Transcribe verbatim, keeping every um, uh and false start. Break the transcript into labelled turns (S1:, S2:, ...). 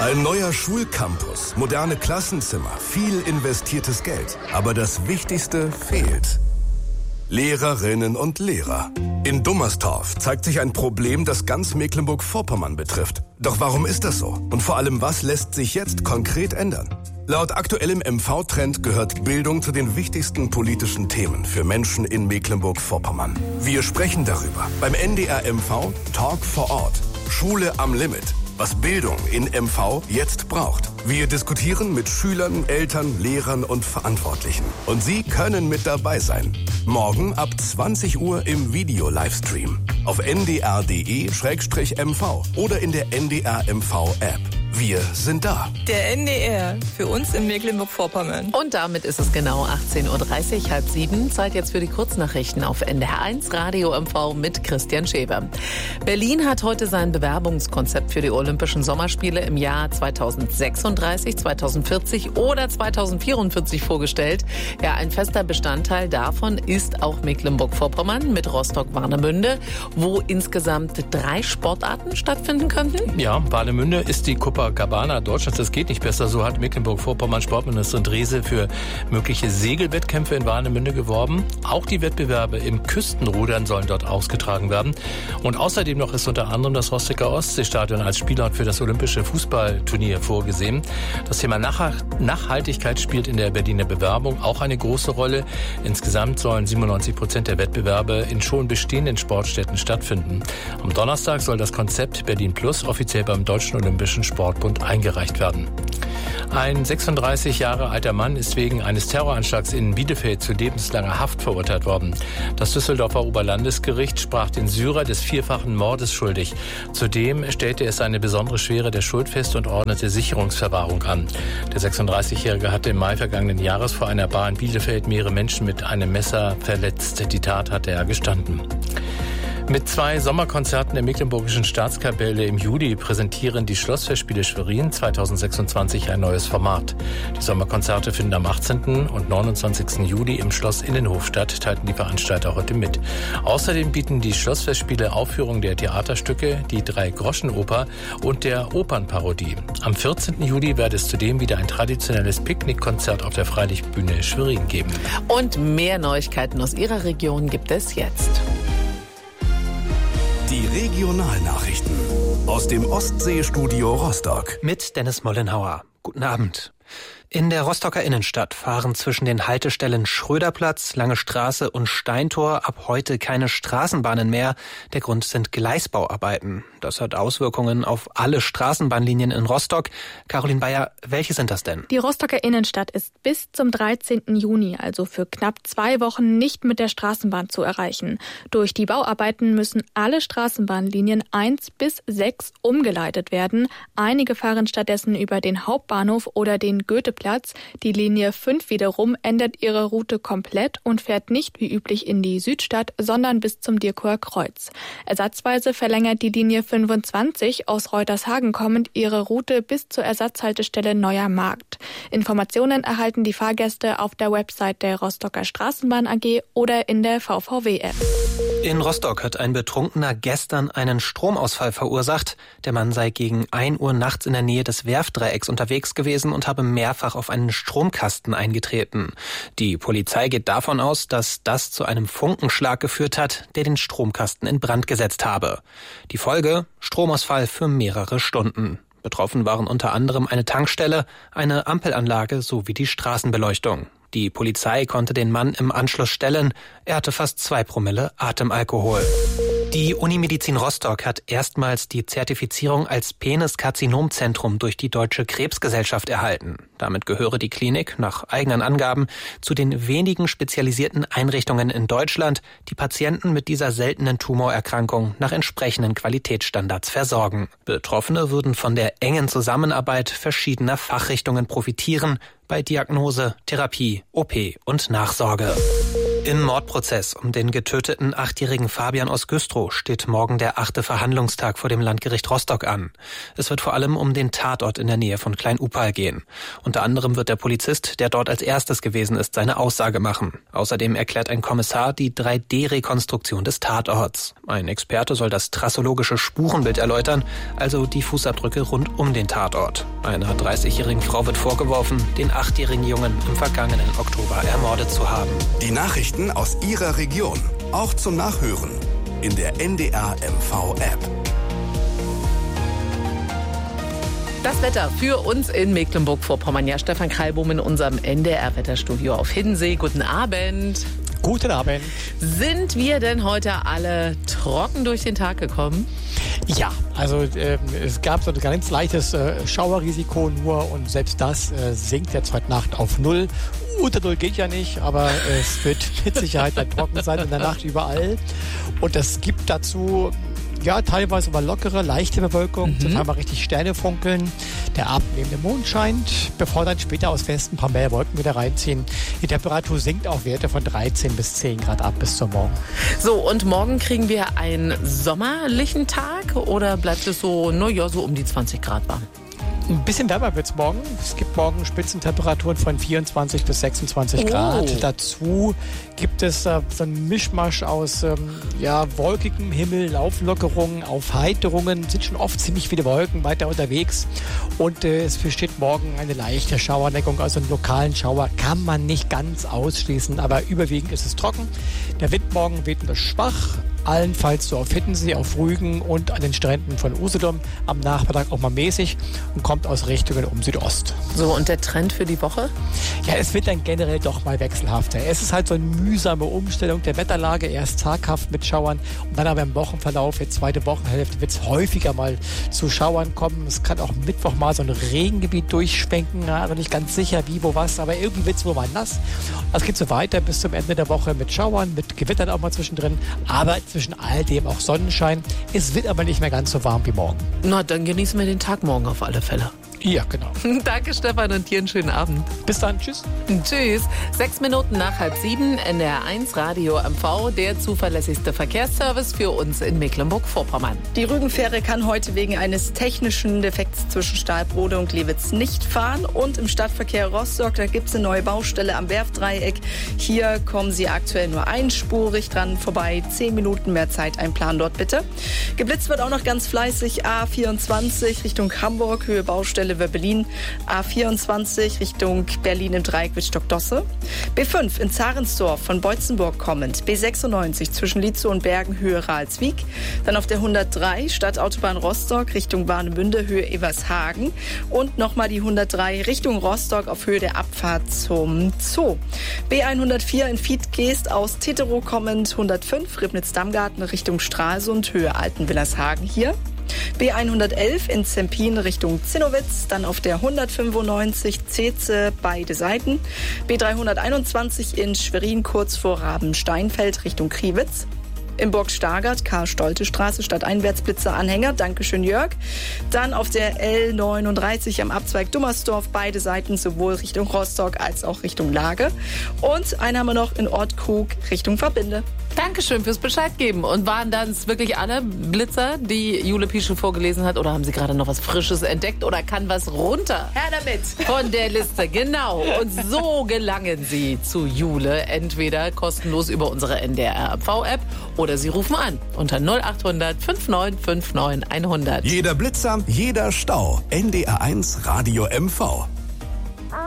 S1: Ein neuer Schulcampus, moderne Klassenzimmer, viel investiertes Geld. Aber das Wichtigste fehlt. Lehrerinnen und Lehrer. In Dummerstorf zeigt sich ein Problem, das ganz Mecklenburg-Vorpommern betrifft. Doch warum ist das so? Und vor allem, was lässt sich jetzt konkret ändern? Laut aktuellem M V-Trend gehört Bildung zu den wichtigsten politischen Themen für Menschen in Mecklenburg-Vorpommern. Wir sprechen darüber beim N D R M V Talk vor Ort. Schule am Limit. Was Bildung in M V jetzt braucht. Wir diskutieren mit Schülern, Eltern, Lehrern und Verantwortlichen. Und Sie können mit dabei sein. Morgen ab zwanzig Uhr im Video-Livestream. Auf n d r punkt d e slash m v oder in der N D R M V-App. Wir sind da.
S2: Der N D R, für uns in Mecklenburg-Vorpommern.
S3: Und damit ist es genau achtzehn Uhr dreißig, halb sieben. Zeit jetzt für die Kurznachrichten auf N D R eins Radio M V mit Christian Schäber. Berlin hat heute sein Bewerbungskonzept für die Olympischen Sommerspiele im Jahr zweitausendsechsunddreißig, zweitausendvierzig oder zweitausendvierundvierzig vorgestellt. Ja, ein fester Bestandteil davon ist auch Mecklenburg-Vorpommern mit Rostock-Warnemünde, wo insgesamt drei Sportarten stattfinden könnten.
S4: Ja, Warnemünde ist die Copacabana Deutschlands. Das geht nicht besser. So hat Mecklenburg-Vorpommern Sportministerin Drese für mögliche Segelwettkämpfe in Warnemünde geworben. Auch die Wettbewerbe im Küstenrudern sollen dort ausgetragen werden. Und außerdem noch ist unter anderem das Rostocker Ostseestadion als Spielort für das olympische Fußballturnier vorgesehen. Das Thema Nachhaltigkeit spielt in der Berliner Bewerbung auch eine große Rolle. Insgesamt sollen siebenundneunzig Prozent der Wettbewerbe in schon bestehenden Sportstätten stattfinden. Am Donnerstag soll das Konzept Berlin Plus offiziell beim Deutschen Olympischen Sportbund eingereicht werden. Ein sechsunddreißig Jahre alter Mann ist wegen eines Terroranschlags in Bielefeld zu lebenslanger Haft verurteilt worden. Das Düsseldorfer Oberlandesgericht sprach den Syrer des vierfachen Mordes schuldig. Zudem stellte es eine besondere Schwere der Schuld fest und ordnete Sicherungsverwahrung an. Der sechsunddreißigjährige hatte im Mai vergangenen Jahres vor einer Bar in Bielefeld mehrere Menschen mit einem Messer verletzt. Die Tat hatte er gestanden. Mit zwei Sommerkonzerten der Mecklenburgischen Staatskapelle im Juli präsentieren die Schlossfestspiele Schwerin zweitausendsechsundzwanzig ein neues Format. Die Sommerkonzerte finden am achtzehnten und neunundzwanzigsten Juli im Schloss Innenhof statt, teilten die Veranstalter heute mit. Außerdem bieten die Schlossfestspiele Aufführungen der Theaterstücke, die Drei-Groschen-Oper und der Opernparodie. Am vierzehnten Juli wird es zudem wieder ein traditionelles Picknickkonzert auf der Freilichtbühne Schwerin geben.
S3: Und mehr Neuigkeiten aus Ihrer Region gibt es jetzt.
S1: Die Regionalnachrichten aus dem Ostseestudio Rostock.
S5: Mit Dennis Mollenhauer. Guten Abend. In der Rostocker Innenstadt fahren zwischen den Haltestellen Schröderplatz, Lange Straße und Steintor ab heute keine Straßenbahnen mehr. Der Grund sind Gleisbauarbeiten. Das hat Auswirkungen auf alle Straßenbahnlinien in Rostock. Caroline Bayer, welche sind das denn?
S6: Die Rostocker Innenstadt ist bis zum dreizehnten Juni, also für knapp zwei Wochen, nicht mit der Straßenbahn zu erreichen. Durch die Bauarbeiten müssen alle Straßenbahnlinien eins bis sechs umgeleitet werden. Einige fahren stattdessen über den Hauptbahnhof oder den Goetheplatz. Die Linie fünf wiederum ändert ihre Route komplett und fährt nicht wie üblich in die Südstadt, sondern bis zum Dirkower Kreuz. Ersatzweise verlängert die Linie fünfundzwanzig aus Reutershagen kommend ihre Route bis zur Ersatzhaltestelle Neuer Markt. Informationen erhalten die Fahrgäste auf der Website der Rostocker Straßenbahn A G oder in der V V W-App.
S5: In Rostock hat ein Betrunkener gestern einen Stromausfall verursacht. Der Mann sei gegen ein Uhr nachts in der Nähe des Werftdreiecks unterwegs gewesen und habe mehrfach auf einen Stromkasten eingetreten. Die Polizei geht davon aus, dass das zu einem Funkenschlag geführt hat, der den Stromkasten in Brand gesetzt habe. Die Folge: Stromausfall für mehrere Stunden. Betroffen waren unter anderem eine Tankstelle, eine Ampelanlage sowie die Straßenbeleuchtung. Die Polizei konnte den Mann im Anschluss stellen. Er hatte fast zwei Promille Atemalkohol. Die Unimedizin Rostock hat erstmals die Zertifizierung als Peniskarzinomzentrum durch die Deutsche Krebsgesellschaft erhalten. Damit gehöre die Klinik nach eigenen Angaben zu den wenigen spezialisierten Einrichtungen in Deutschland, die Patienten mit dieser seltenen Tumorerkrankung nach entsprechenden Qualitätsstandards versorgen. Betroffene würden von der engen Zusammenarbeit verschiedener Fachrichtungen profitieren, bei Diagnose, Therapie, O P und Nachsorge. Im Mordprozess um den getöteten achtjährigen Fabian aus Güstrow steht morgen der achte Verhandlungstag vor dem Landgericht Rostock an. Es wird vor allem um den Tatort in der Nähe von Klein-Upal gehen. Unter anderem wird der Polizist, der dort als erstes gewesen ist, seine Aussage machen. Außerdem erklärt ein Kommissar die drei D Rekonstruktion des Tatorts. Ein Experte soll das trassologische Spurenbild erläutern, also die Fußabdrücke rund um den Tatort. Einer dreißigjährigen Frau wird vorgeworfen, den achtjährigen Jungen im vergangenen Oktober ermordet zu haben.
S1: Die Nachrichten aus Ihrer Region, auch zum Nachhören in der N D R M V-App.
S3: Das Wetter für uns in Mecklenburg-Vorpommern. Ja, Stefan Kreilbohm in unserem N D R-Wetterstudio auf Hiddensee. Guten Abend.
S7: Guten Abend.
S3: Sind wir denn heute alle trocken durch den Tag gekommen?
S7: Ja, also äh, es gab so ein ganz leichtes äh, Schauerrisiko nur und selbst das äh, sinkt jetzt heute Nacht auf Null. Unter Null geht ja nicht, aber äh, es wird mit Sicherheit dann trocken sein in der Nacht überall. Und es gibt dazu ja teilweise mal lockere, leichte Bewölkung, mhm. zum Teil mal richtig Sterne funkeln. Der abnehmende Mond scheint, bevor dann später aus Westen ein paar mehr Wolken wieder reinziehen. Die Temperatur sinkt auf Werte von dreizehn bis zehn Grad ab bis zum Morgen.
S3: So, und morgen kriegen wir einen sommerlichen Tag oder bleibt es so, naja, so um die zwanzig Grad warm?
S7: Ein bisschen wärmer wird es morgen. Es gibt morgen Spitzentemperaturen von vierundzwanzig bis sechsundzwanzig Grad. Oh. Dazu gibt es äh, so einen Mischmasch aus ähm, ja, wolkigem Himmel, Lauflockerungen, Aufheiterungen. Sind schon oft ziemlich viele Wolken weiter unterwegs. Und äh, es besteht morgen eine leichte Schauerdeckung, also einen lokalen Schauer kann man nicht ganz ausschließen. Aber überwiegend ist es trocken. Der Wind morgen weht nur schwach. Allenfalls so auf Hiddensee, auf Rügen und an den Stränden von Usedom. Am Nachmittag auch mal mäßig und kommt aus Richtungen um Südost.
S3: So, und der Trend für die Woche?
S7: Ja, es wird dann generell doch mal wechselhafter. Es ist halt so eine mühsame Umstellung der Wetterlage. Erst taghaft mit Schauern und dann aber im Wochenverlauf, jetzt zweite Wochenhälfte, wird es häufiger mal zu Schauern kommen. Es kann auch Mittwoch mal so ein Regengebiet durchschwenken. Also nicht ganz sicher, wie, wo, was, aber irgendwie wird es wohl mal nass. Das geht so weiter bis zum Ende der Woche mit Schauern, mit Gewittern auch mal zwischendrin. Aber zwischen all dem auch Sonnenschein. Es wird aber nicht mehr ganz so warm wie morgen.
S3: Na, dann genießen wir den Tag morgen auf alle Fälle.
S7: Ja, genau.
S3: Danke, Stefan, und dir einen schönen Abend.
S7: Bis dann, tschüss.
S3: Tschüss. Sechs Minuten nach halb sieben, N D R eins Radio M V, der zuverlässigste Verkehrsservice für uns in Mecklenburg-Vorpommern.
S2: Die Rügenfähre kann heute wegen eines technischen Defekts zwischen Stahlbrode und Glewitz nicht fahren. Und im Stadtverkehr Rostock, da gibt es eine neue Baustelle am Werftdreieck. Hier kommen Sie aktuell nur einspurig dran vorbei. Zehn Minuten mehr Zeit einplanen dort bitte. Geblitzt wird auch noch ganz fleißig A vierundzwanzig Richtung Hamburg, Höhe Baustelle Berlin, A vierundzwanzig Richtung Berlin im Dreieck Wittstock-Dosse. B fünf in Zarensdorf von Beutzenburg kommend, B sechsundneunzig zwischen Lietzow und Bergen, Höhe Ralswiek. Dann auf der hundertdrei Stadtautobahn Rostock Richtung Warnemünde, Höhe Evershagen. Und nochmal die hundertdrei Richtung Rostock auf Höhe der Abfahrt zum Zoo. B hundertvier in Fiedgeest aus Teterow kommend, hundertfünf Ribnitz-Dammgarten Richtung Stralsund, Höhe Altenwillershagen hier. B hundertelf in Zempin Richtung Zinnowitz, dann auf der hundertfünfundneunzig Zeze beide Seiten. B dreihunderteinundzwanzig in Schwerin kurz vor Rabensteinfeld Richtung Kriwitz. In Burg-Stargard, Karl-Stolte-Straße, Stadteinwärtsblitzer Anhänger, Dankeschön Jörg. Dann auf der L neununddreißig am Abzweig Dummersdorf, beide Seiten sowohl Richtung Rostock als auch Richtung Lage. Und einen haben wir noch in Ortkrug Richtung Verbinde.
S3: Dankeschön fürs Bescheid geben. Und waren das wirklich alle Blitzer, die Jule Pischel vorgelesen hat? Oder haben Sie gerade noch was Frisches entdeckt? Oder kann was runter?
S2: Her damit!
S3: Von der Liste, genau. Und so gelangen Sie zu Jule. Entweder kostenlos über unsere N D R M V-App oder Sie rufen an unter null acht hundert fünfundneunzig neunundfünfzig hundert.
S1: Jeder Blitzer, jeder Stau. N D R eins Radio M V.